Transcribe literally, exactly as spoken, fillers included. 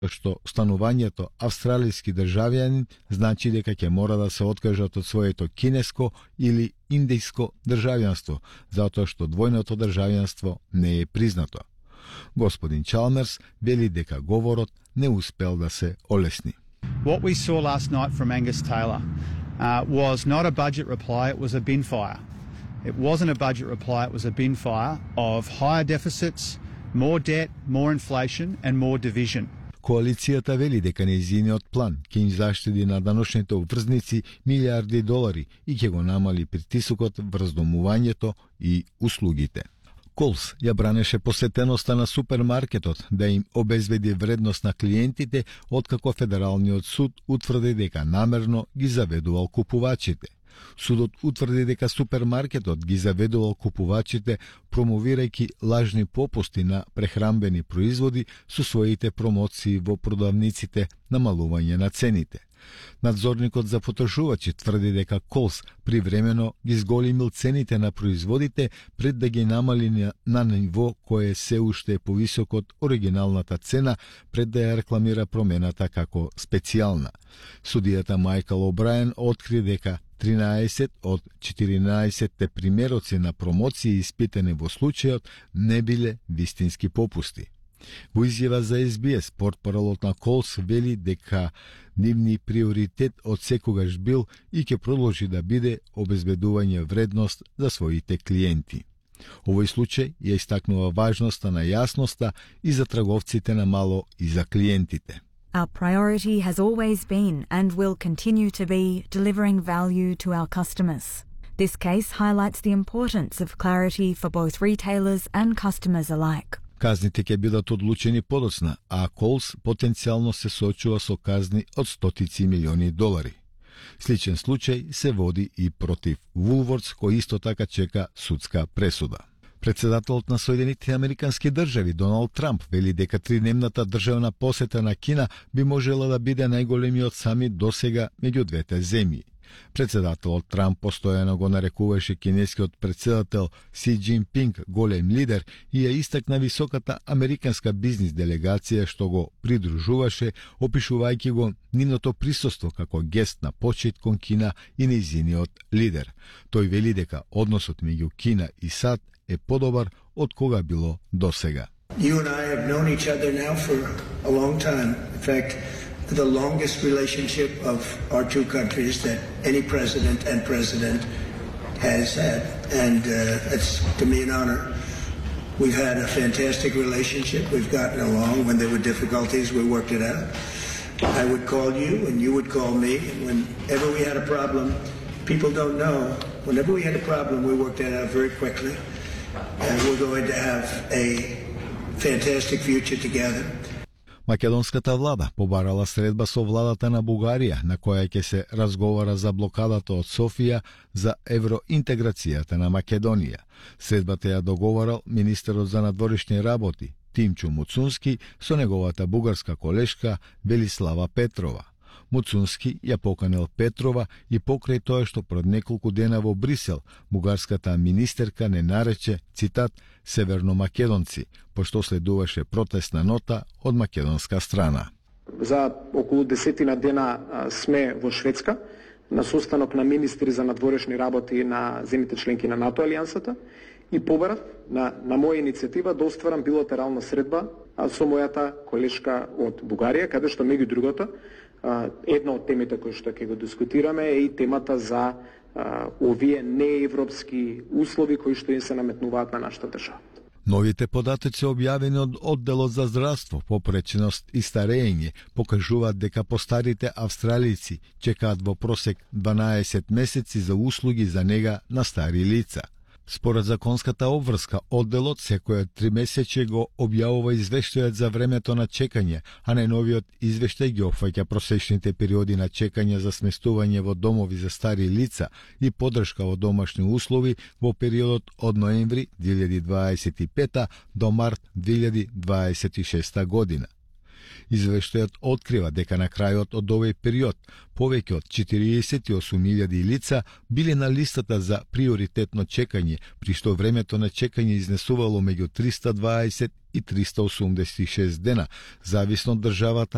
што станувањето австралијски државјанин значи дека ќе мора да се откажат од своето кинеско или индијско државјанство, затоа што двојното државјанство не е признато. Господин Чалмерс вели дека говорот не успел да се олесни. What we saw last night from Angus Taylor uh, was not a budget reply, it was a bin fire. It wasn't a budget reply, it was a bin fire of higher deficits, more debt, more inflation and more division. Коалицијата вели дека нејзиниот план ќе им заштеди на даночните обврзници милиарди долари и ќе го намали притисокот врз домувањето и услугите. Колс ја бранеше посетеноста на супермаркетот да им обезбеди вредност на клиентите, откако Федералниот суд утврди дека намерно ги заведувал купувачите. Судот утврди дека супермаркетот ги заведувал купувачите промовирајќи лажни попусти на прехранбени производи со своите промоции во продавниците, намалување на цените. Надзорникот за потрошувачи тврди дека Колс привремено ги зголемил цените на производите пред да ги намали на, на ниво кое се уште е повисоко од оригиналната цена пред да ја рекламира промената како специјална. Судијата Мајкл О'Брајен откри дека тринаесет од четиринаесетте примероци на промоции испитани во случајот не биле вистински попусти. Во изјава за Ес Би Ес, портпаролот на Колс вели дека нивни приоритет од секогаш бил и ќе продолжи да биде обезбедување вредност за своите клиенти. Овој случај ја истакнува важноста на јасноста и за трговците на мало и за клиентите. Our priority has always been and will continue to be delivering value to our customers. This case highlights the importance of clarity for both retailers and customers alike. Казните ќе бидат одлучени подоцна, а Колс потенцијално се соочува со казни од стотици милиони долари. Сличен случај се води и против Вулвордс, кој исто така чека судска пресуда. Председателот на Соединетите Американски држави Доналд Трамп вели дека тридневната државна посета на Кина би можела да биде најголемиот самит досега меѓу двете земји. Председателот Трамп постојано го нарекуваше кинескиот председател Си Џинпинг голем лидер и ја истакна високата американска бизнис делегација што го придружуваше, опишувајќи го нивното присуство како гест на почит кон Кина и нејзиниот лидер. Тој вели дека односот меѓу Кина и САД е подобар од кога било досега. You and I have known each other now for a long time. In fact, the longest relationship of our two countries that any president and president has had. And uh, it's, to me, an honor. We've had a fantastic relationship. We've gotten along. When there were difficulties, we worked it out. I would call you, and you would call me. And whenever we had a problem, people don't know, whenever we had a problem, we worked it out very quickly. And we're going to have a fantastic future together. Македонската влада побарала средба со владата на Бугарија, на која ќе се разговара за блокадата од Софија за евроинтеграцијата на Македонија. Средбата ја договорал министерот за надворешни работи Тимчо Муцунски со неговата бугарска колешка Велислава Петрова. Муцунски ја поканил Петрова и покрај тоа што пред неколку дена во Брисел бугарската министерка не нарече, цитат, северномакедонци, пошто следуваше протестна нота од македонска страна. За околу десетина дена сме во Шведска на состанок на министри за надворешни работи на земјите членки на НАТО алијансата и побарав на, на моја иницијатива да остварам билатерална средба со мојата колешка од Бугарија, каде што меѓу другото една од темите кои што ќе го дискутираме е и темата за а, овие неевропски услови кои што им се наметнуваат на нашата држава. Новите податоци објавени од одделот за здравство, попреченост и старење покажуваат дека постарите австралици чекаат во просек дванаесет месеци за услуги за нега на стари лица. Според законската обврска, одделот секој тримесечје го објавува извештајот за времето на чекање, а најновиот извештај ги опфаќа просечните периоди на чекање за сместување во домови за стари лица и поддршка во домашни услови во периодот од ноември две илјади дваесет и пета до март две илјади дваесет и шеста година. Извештајот открива дека на крајот од овој период повеќе од четириесет и осум илјади лица биле на листата за приоритетно чекање, при што времето на чекање изнесувало меѓу триста дваесет и триста осумдесет и шест дена, зависно од државата